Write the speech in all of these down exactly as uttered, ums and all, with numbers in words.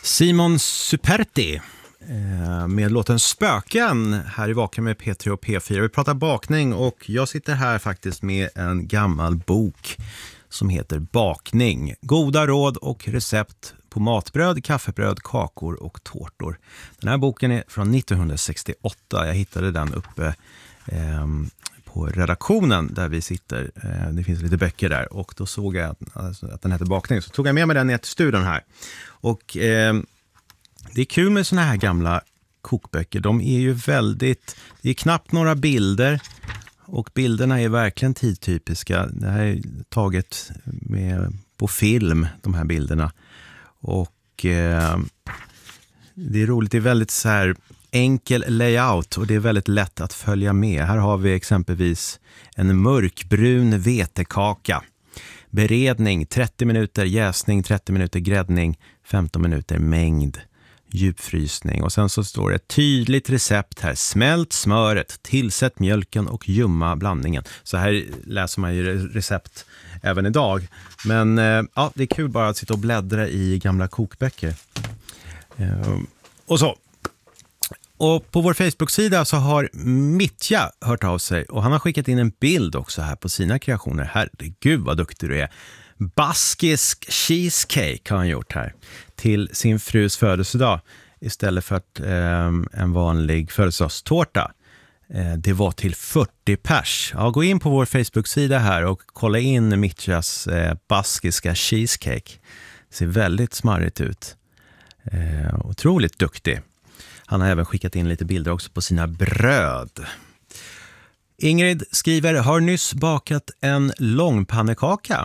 Simon Superti med låten Spöken här i Vaken med P tre och P fyra. Vi pratar bakning och jag sitter här faktiskt med en gammal bok som heter Bakning. Goda råd och recept på matbröd, kaffebröd, kakor och tårtor. Den här boken är från nittonhundrasextioåtta. Jag hittade den uppe eh, på redaktionen där vi sitter. Eh, det finns lite böcker där och då såg jag att, alltså, att den heter Bakning. Så tog jag med mig den ner till studion här. Och eh, det är kul med såna här gamla kokböcker. De är ju väldigt, det är knappt några bilder och bilderna är verkligen tidtypiska. Det här är taget med, på film, de här bilderna. Och eh, det är roligt, det är väldigt så här enkel layout och det är väldigt lätt att följa med. Här har vi exempelvis en mörkbrun vetekaka. Beredning trettio minuter, jäsning trettio minuter, gräddning femton minuter, mängd, djupfrysning. Och sen så står det ett tydligt recept här. Smält smöret, tillsätt mjölken och ljumma blandningen. Så här läser man ju recept även idag. Men ja, det är kul bara att sitta och bläddra i gamla kokböcker. Och så. Och på vår Facebook-sida så har Mitja hört av sig och han har skickat in en bild också här på sina kreationer. Herregud vad duktig du är. Baskisk cheesecake har han gjort här till sin frus födelsedag istället för att, eh, en vanlig födelsedagstårta. Eh, det var till fyrtio pers. Ja, gå in på vår Facebook-sida här och kolla in Mitjas eh, baskiska cheesecake. Det ser väldigt smarrigt ut. Eh, otroligt duktig. Han har även skickat in lite bilder också på sina bröd. Ingrid skriver, har nyss bakat en långpannekaka.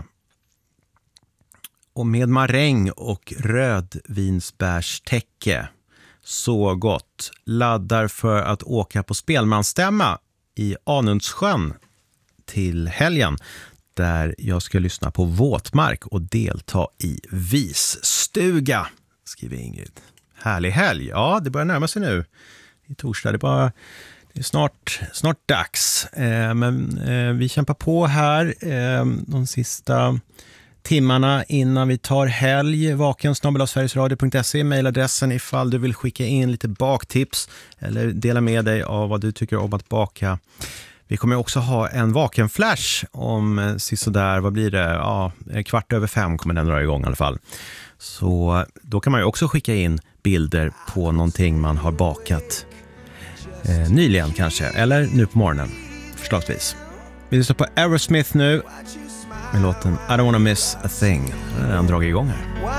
Och med maräng och rödvinsbärstäcke. Så gott. Laddar för att åka på spelmansstämma i Anundssjön till helgen. Där jag ska lyssna på Våtmark och delta i visstuga, skriver Ingrid. Härlig helg. Ja, det börjar närma sig nu. Det är torsdag. Det är, bara, det är snart, snart dags. Eh, men eh, vi kämpar på här eh, de sista timmarna innan vi tar helg. Vaken snabel-a sverigesradio punkt se, mejladressen ifall du vill skicka in lite baktips eller dela med dig av vad du tycker om att baka. Vi kommer också ha en vakenflash om sisådär, vad blir det? Ja, kvart över fem kommer den dra igång i alla fall. Så då kan man ju också skicka in bilder på någonting man har bakat eh, nyligen kanske, eller nu på morgonen förslagsvis. Vi lyssnar på Aerosmith nu med låten I don't wanna miss a thing. Den har dragit igång här.